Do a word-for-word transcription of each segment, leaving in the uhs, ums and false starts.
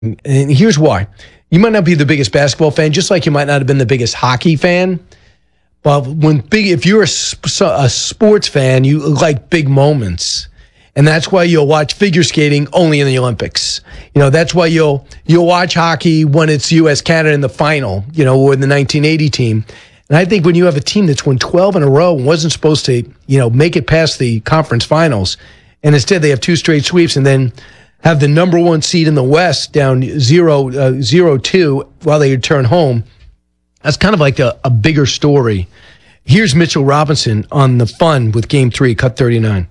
And here's why. You might not be the biggest basketball fan, just like you might not have been the biggest hockey fan. But when big, if you're a, a sports fan, you like big moments. And that's why you'll watch figure skating only in the Olympics. You know, that's why you'll you'll watch hockey when it's U S Canada in the final, you know, or in the nineteen eighty team. And I think when you have a team that's won twelve in a row and wasn't supposed to, you know, make it past the conference finals, and instead they have two straight sweeps and then have the number one seed in the West down zero, uh, zero two while they return home, that's kind of like a, a bigger story. Here's Mitchell Robinson on the fun with Game Three, cut thirty-nine.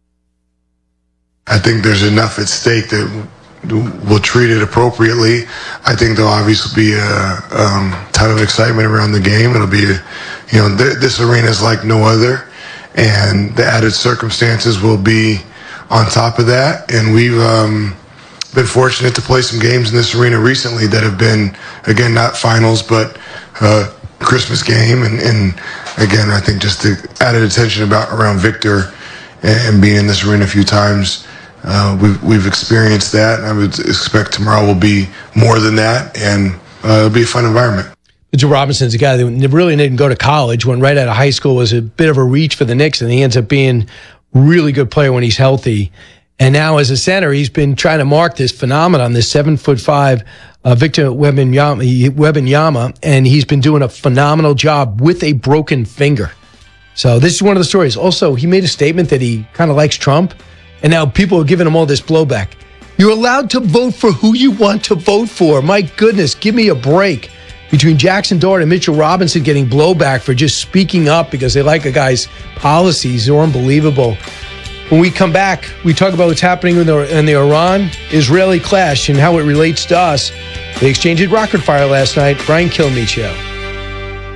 I think there's enough at stake that we'll treat it appropriately. I think there'll obviously be a um, ton of excitement around the game. It'll be, a, you know, th- this arena is like no other, and the added circumstances will be on top of that. And we've um, been fortunate to play some games in this arena recently that have been, again, not finals, but uh, Christmas game. And, and again, I think just the added attention about around Victor and, and being in this arena a few times. Uh, we've, we've experienced that, and I would expect tomorrow will be more than that, and uh, it'll be a fun environment. Mitchell Robinson's a guy that really didn't go to college, went right out of high school, was a bit of a reach for the Knicks, and he ends up being a really good player when he's healthy. And now as a center, he's been trying to mark this phenomenon, this seven foot five uh, Victor Wembanyama, and he's been doing a phenomenal job with a broken finger. So this is one of the stories. Also, he made a statement that he kind of likes Trump. And now people are giving him all this blowback. You're allowed to vote for who you want to vote for. My goodness, give me a break. Between Jackson Dart and Mitchell Robinson getting blowback for just speaking up because they like a guy's policies, they're unbelievable. When we come back, we talk about what's happening in the, in the Iran-Israeli clash and how it relates to us. They exchanged rocket fire last night. Brian Kilmeade Show.